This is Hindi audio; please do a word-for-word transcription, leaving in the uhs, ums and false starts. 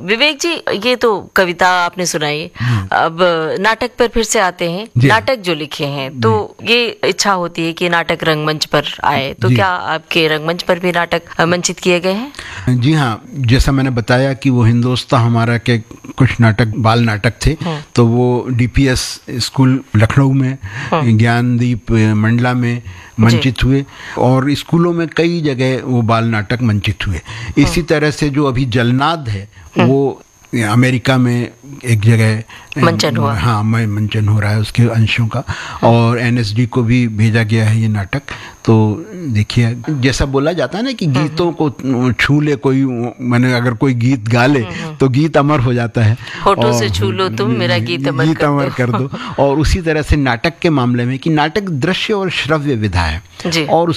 विवेक जी, ये तो कविता आपने सुनाई, अब नाटक पर फिर से आते हैं। नाटक जो लिखे हैं तो ये इच्छा होती है कि नाटक रंगमंच पर आए, तो क्या आपके रंगमंच पर भी नाटक मंचित किए गए हैं? जी हाँ, जैसा मैंने बताया कि वो हिंदोस्तां हमारा के कुछ नाटक बाल नाटक थे, तो वो डीपीएस स्कूल लखनऊ में, ज्ञानदीप मंडला में मंचित हुए और स्कूलों में कई जगह वो बाल नाटक मंचित हुए। इसी तरह से जो अभी जलनाद है वो अमेरिका में एक जगह मंचन हुआ। हाँ, मंचन हो रहा है उसके अंशों का, और एनएसडी को भी भेजा गया है ये नाटक। तो देखिए, जैसा बोला जाता है ना कि गीतों को छू ले कोई, मैंने अगर कोई गीत गा ले तो गीत अमर हो जाता है। होठों से छू लो तुम, मेरा गीत अमर गीत अमर कर दो। और उसी तरह से नाटक के मामले में कि नाटक दृश्य और श्रव्य विधा है, और